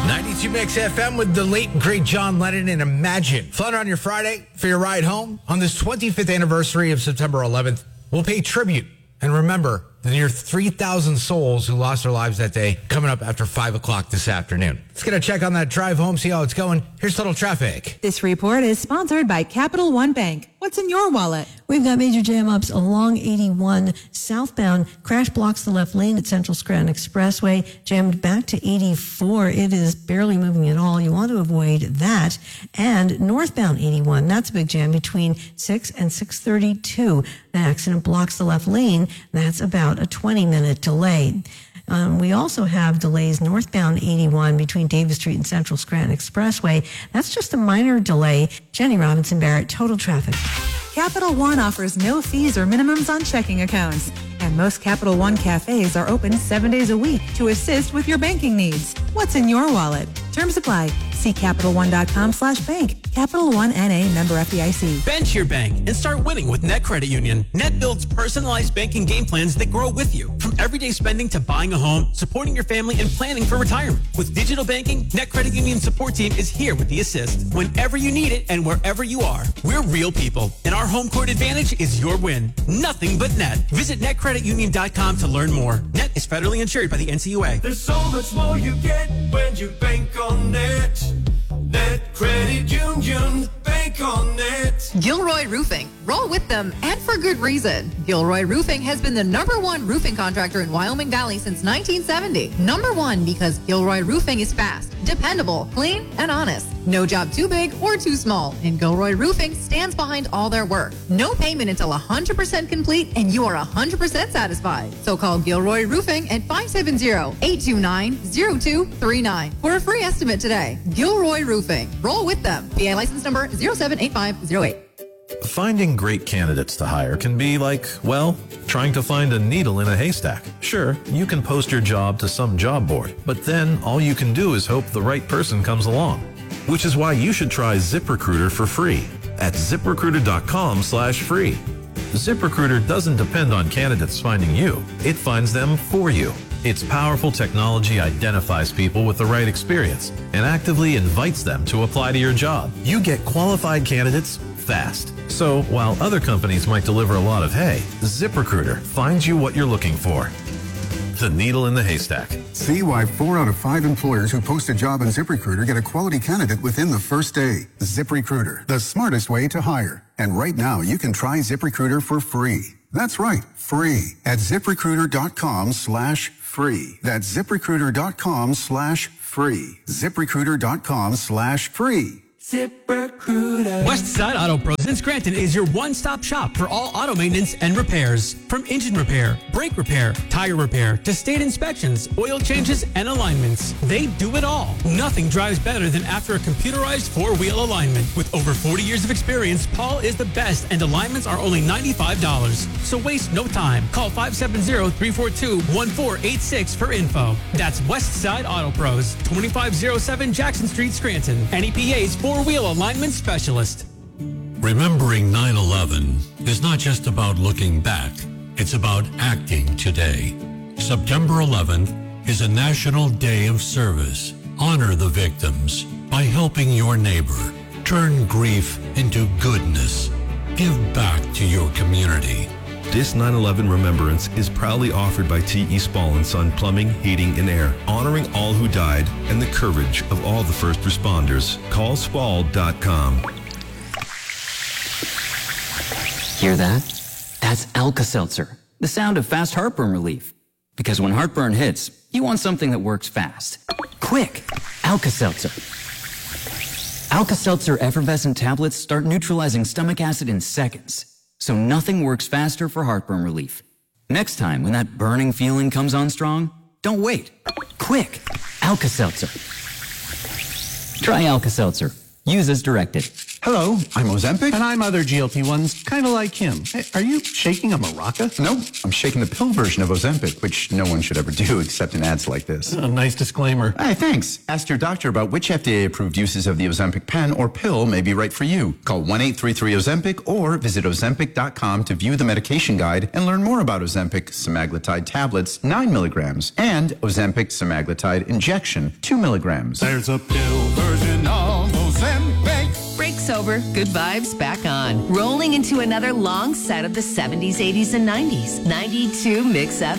92 Mix FM with the late and great John Lennon and Imagine. Fun on your Friday for your ride home. On this 25th anniversary of September 11th, we'll pay tribute and remember the near 3,000 souls who lost their lives that day coming up after 5 o'clock this afternoon. Let's get a check on that drive home, see how it's going. Here's Total Traffic. This report is sponsored by Capital One Bank. What's in your wallet? We've got major jam-ups along 81 southbound. Crash blocks the left lane at Central Scranton Expressway. Jammed back to 84. It is barely moving at all. You want to avoid that. And northbound 81, that's a big jam between 6 and 632. The accident blocks the left lane. That's about a 20-minute delay. We also have delays northbound 81 between Davis Street and Central Scranton Expressway. That's just a minor delay. Jenny Robinson Barrett, Total Traffic. Capital One offers no fees or minimums on checking accounts. And most Capital One cafes are open 7 days a week to assist with your banking needs. What's in your wallet? Terms apply. See CapitalOne.com/bank. Capital One N.A. member FDIC. Bench your bank and start winning with Net Credit Union. Net builds personalized banking game plans that grow with you. From everyday spending to buying a home, supporting your family, and planning for retirement. With digital banking, Net Credit Union support team is here with the assist. Whenever you need it and wherever you are, we're real people. And our home court advantage is your win. Nothing but Net. Visit netcreditunion.com to learn more. Net is federally insured by the NCUA. There's so much more you get when you bank on Net. Net Credit Union, bank on Net. Gilroy Roofing. Roll with them, and for good reason. Gilroy Roofing has been the #1 roofing contractor in Wyoming Valley since 1970. #1 because Gilroy Roofing is fast, dependable, clean, and honest. No job too big or too small, and Gilroy Roofing stands behind all their work. No payment until 100% complete, and you are 100% satisfied. So call Gilroy Roofing at 570-829-0239 for a free estimate today. Gilroy Roofing. Roll with them. PA license number 078508. Finding great candidates to hire can be like, well, trying to find a needle in a haystack. Sure, you can post your job to some job board, but then all you can do is hope the right person comes along. Which is why you should try ZipRecruiter for free at ZipRecruiter.com/free. ZipRecruiter doesn't depend on candidates finding you. It finds them for you. Its powerful technology identifies people with the right experience and actively invites them to apply to your job. You get qualified candidates fast. So while other companies might deliver a lot of hay, ZipRecruiter finds you what you're looking for. The needle in the haystack. See why 4 out of 5 employers who post a job on ZipRecruiter get a quality candidate within the first day. ZipRecruiter, the smartest way to hire. And right now, you can try ZipRecruiter for free. That's right, free at ZipRecruiter.com/free. That's ZipRecruiter.com/free. ZipRecruiter.com/free. ZipRecruiter. Westside Auto Pros in Scranton is your one-stop shop for all auto maintenance and repairs. From engine repair, brake repair, tire repair, to state inspections, oil changes, and alignments. They do it all. Nothing drives better than after a computerized four-wheel alignment. With over 40 years of experience, Paul is the best, and alignments are only $95. So waste no time. Call 570-342-1486 for info. That's Westside Auto Pros, 2507 Jackson Street, Scranton. NEPA's four-wheel alignment specialist. Remembering 9/11 is not just about looking back. It's about acting today. September 11th is a National Day of Service. Honor the victims by helping your neighbor. Turn grief into goodness. Give back to your community. This 9/11 remembrance is proudly offered by T.E. Spall & Son Plumbing, Heating, and Air, honoring all who died and the courage of all the first responders. Call Spall.com. Hear that? That's Alka-Seltzer, the sound of fast heartburn relief. Because when heartburn hits, you want something that works fast. Quick! Alka-Seltzer. Alka-Seltzer effervescent tablets start neutralizing stomach acid in seconds. So nothing works faster for heartburn relief. Next time, when that burning feeling comes on strong, don't wait. Quick! Alka-Seltzer. Try Alka-Seltzer. Use as directed. Hello, I'm Ozempic. And I'm other GLP-1s, kind of like him. Hey, are you shaking a maraca? No, I'm shaking the pill version of Ozempic, which no one should ever do except in ads like this. Nice disclaimer. Hey, thanks. Ask your doctor about which FDA-approved uses of the Ozempic pen or pill may be right for you. Call 1-833-OZEMPIC or visit Ozempic.com to view the medication guide and learn more about Ozempic semaglutide tablets, 9 milligrams, and Ozempic semaglutide injection, 2 milligrams. There's a pill version of Ozempic. Break sober, good vibes back on. Rolling into another long set of the 70s, 80s, and 90s. 92 Mix Up.